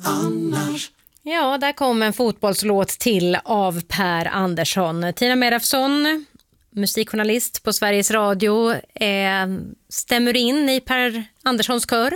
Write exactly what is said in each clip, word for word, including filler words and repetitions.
annars? Ja, där kom en fotbollslåt till av Per Andersson. Tina Merafsson, musikjournalist på Sveriges Radio, eh, stämmer in i Per Anderssons kör?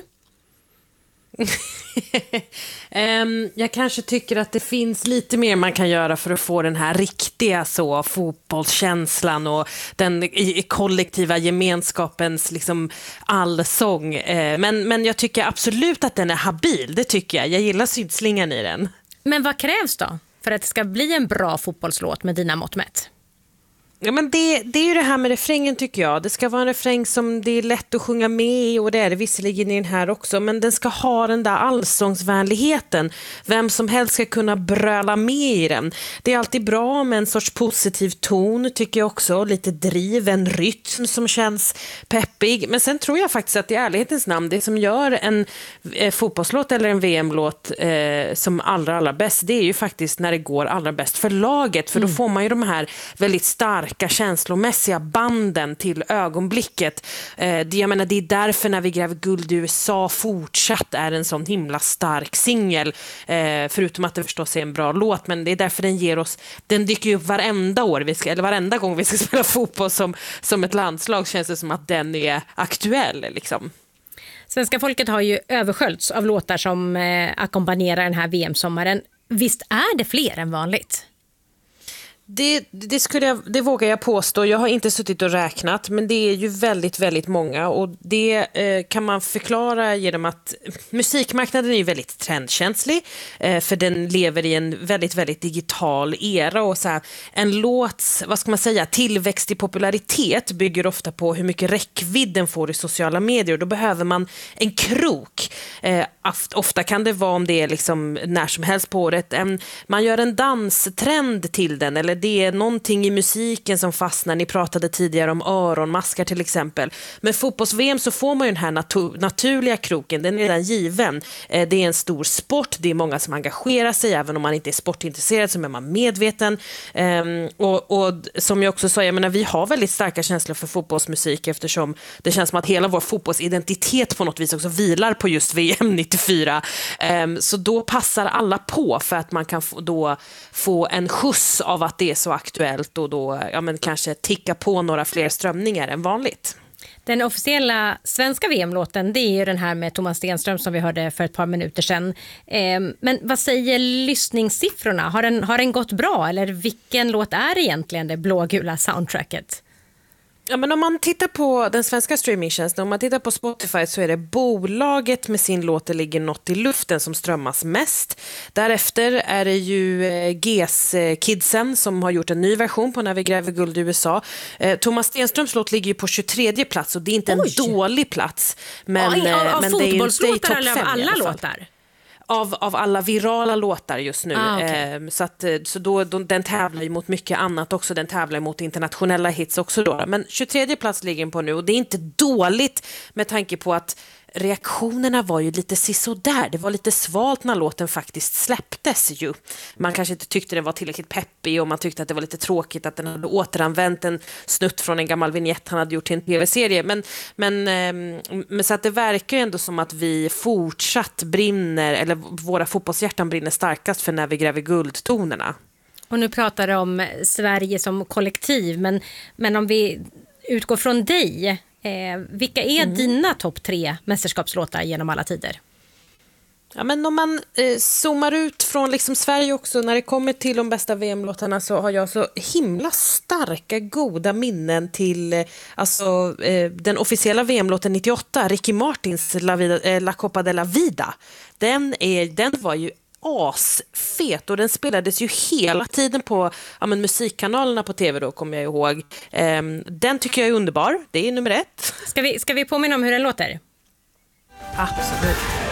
um, jag kanske tycker att det finns lite mer man kan göra för att få den här riktiga så, fotbollskänslan och den i, kollektiva gemenskapens liksom, allsång. Uh, men, men jag tycker absolut att den är habil, det tycker jag. Jag gillar sydslingan i den. Men vad krävs då för att det ska bli en bra fotbollslåt med dina mått mätt? Ja, men det, det är ju det här med refrängen tycker jag. Det ska vara en refräng som det är lätt att sjunga med i, och det är det visserligen i den här också. Men den ska ha den där allsångsvänligheten. Vem som helst ska kunna bröla med i den. Det är alltid bra med en sorts positiv ton tycker jag också. Lite driv, en rytm som känns peppig. Men sen tror jag faktiskt att i ärlighetens namn, det som gör en eh, fotbollslåt eller en V M-låt eh, som allra, allra bäst, det är ju faktiskt när det går allra bäst för laget. För då får man ju de här väldigt starka känslomässiga banden till ögonblicket. Eh, det, jag menar, det är därför När vi gräver guld i U S A fortsatt är en sån himla stark singel. Eh, förutom att det förstås är en bra låt, men det är därför den ger oss, den dyker ju upp varenda år vi ska, eller varenda gång vi ska spela fotboll som, som ett landslag, känns det som att den är aktuell liksom. Svenska folket har ju översköljts av låtar som eh, ackompanjerar den här V M-sommaren. Visst är det fler än vanligt? Det, det, skulle jag, det vågar jag påstå. Jag har inte suttit och räknat, men det är ju väldigt, väldigt många. Och det eh, kan man förklara genom att musikmarknaden är ju väldigt trendkänslig. Eh, för den lever i en väldigt, väldigt digital era. Och så här, en låts, vad ska man säga, tillväxt i popularitet bygger ofta på hur mycket räckvidd den får i sociala medier. Och då behöver man en krok. Eh, ofta kan det vara, om det är liksom när som helst på året, en, man gör en danstrend till den, eller det är någonting i musiken som fastnar. Ni pratade tidigare om öronmaskar till exempel. Men fotbolls-V M så får man ju den här natu- naturliga kroken. Den är redan given. Eh, det är en stor sport. Det är många som engagerar sig. Även om man inte är sportintresserad så är man medveten. Eh, och, och som jag också sa, jag menar, vi har väldigt starka känslor för fotbollsmusik, eftersom det känns som att hela vår fotbollsidentitet på något vis också vilar på just V M nittiofyra. Eh, så då passar alla på, för att man kan f- då få en skjuts av att det är så aktuellt, och då ja, men kanske ticka på några fler strömningar än vanligt. Den officiella svenska V M-låten, det är ju den här med Thomas Stenström som vi hörde för ett par minuter sedan. Eh, men vad säger lyssningssiffrorna? Har den, har den gått bra, eller vilken låt är egentligen det blågula soundtracket? Ja, men om man tittar på den svenska streamingtjänsten, om man tittar på Spotify, så är det bolaget med sin låt Det ligger något i luften som strömmas mest. Därefter är det ju G S-kidsen som har gjort en ny version på När vi gräver guld i U S A. Eh, Thomas Stenströms låt ligger ju på tjugotredje plats, och det är inte Oj. en dålig plats. Men, ja, av, av men det är ju fotbollslåtar eller av fem, alla låtar? Av, av alla virala låtar just nu. Ah, okay. eh, så att, så då, då, den tävlar ju mot mycket annat också. Den tävlar mot internationella hits också då. Men tjugotredje plats ligger den på nu, och det är inte dåligt med tanke på att reaktionerna var ju lite sisådär. Det var lite svalt när låten faktiskt släpptes ju. Man kanske inte tyckte det var tillräckligt peppig, och man tyckte att det var lite tråkigt att den hade återanvänt en snutt från en gammal vignett han hade gjort till en tv-serie. Men, men, men så att det verkar ju ändå som att vi fortsatt brinner, eller våra fotbollshjärtan brinner starkast för När vi gräver guldtonerna. Och nu pratar du om Sverige som kollektiv, men, men om vi utgår från dig, Eh, vilka är mm. dina topp tre mästerskapslåtar genom alla tider? Ja, men om man eh, zoomar ut från liksom Sverige också, när det kommer till de bästa V M-låtarna, så har jag så himla starka, goda minnen till eh, alltså, eh, den officiella V M-låten nittioåtta, Ricky Martins La, Vida, eh, La Copa de la Vida. Den, är, den var ju asfet, och den spelades ju hela tiden på ja, men musikkanalerna på tv då, kommer jag ihåg. Um, den tycker jag är underbar, det är nummer ett. Ska vi, ska vi påminna om hur den låter? Absolut.